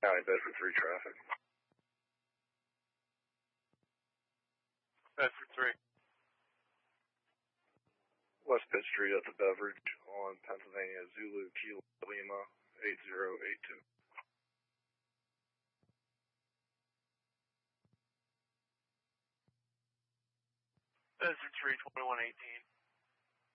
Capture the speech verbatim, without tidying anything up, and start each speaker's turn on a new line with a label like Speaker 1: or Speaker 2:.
Speaker 1: County Bedford three traffic.
Speaker 2: Bedford three.
Speaker 1: West Pitt Street at the Beverage on Pennsylvania Zulu Kilo Lima eight zero eight two.
Speaker 2: Bedford three, twenty-one eighteen.